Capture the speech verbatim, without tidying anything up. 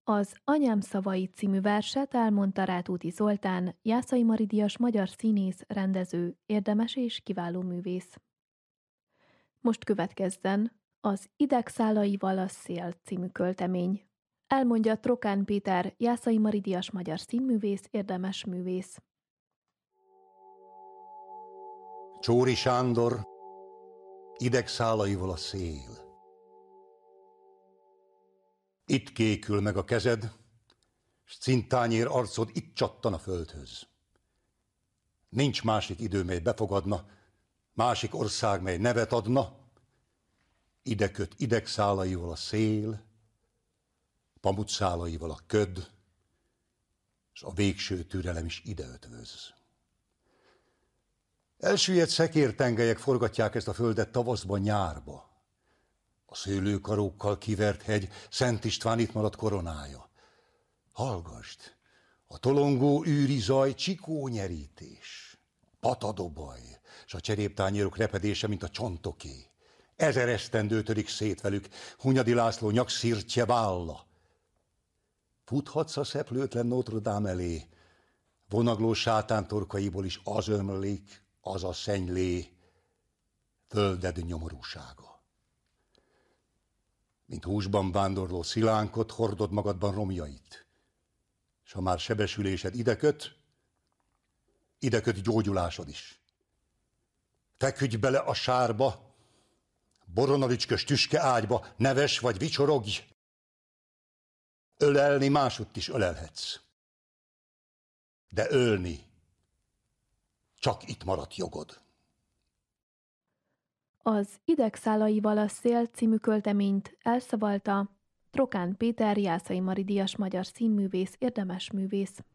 Az Anyám szavai című verset elmondta Rátóti Zoltán, Jászai Mari díjas magyar színész, rendező, érdemes és kiváló művész. Most következzen az Idegszálaival a szél című költemény. Elmondja Trokán Péter, Jászai Mari díjas magyar színművész, érdemes művész. Csóri Sándor, idegszálaival a szél. Itt kékül meg a kezed, s cintányér arcod itt csattan a földhöz. Nincs másik idő, mely befogadna, másik ország, mely nevet adna. Ide köt idegszálaival a szél, pamutszálaival a köd, s a végső türelem is ide ötvöz. Elsüllyedt szekértengelyek forgatják ezt a földet tavaszban, nyárba. A szőlőkarókkal kivert hegy, Szent István itt maradt koronája. Hallgasd, a tolongó űri zaj, csikó nyerítés, patadobaj, s a cseréptányérok repedése, mint a csontoké. Ezer esztendő törik szét velük, Hunyadi László nyakszirtje válla. Futhatsz a szeplőtlen Notre Dame elé, vonagló sátántorkaiból is az ömlik, az a szenylé, földed nyomorúsága. Mint húsban vándorló szilánkot, hordod magadban romjait. S ha már sebesülésed ideköt, ideköt gyógyulásod is. Feküdj bele a sárba, boronalicskös tüske ágyba, neves vagy vicsorogj. Ölelni másutt is ölelhetsz. De ölni csak itt maradt jogod. Az Idegszálaival a szél című költeményt elszavalta Trokán Péter, Jászai Mari díjas magyar színművész, érdemes művész.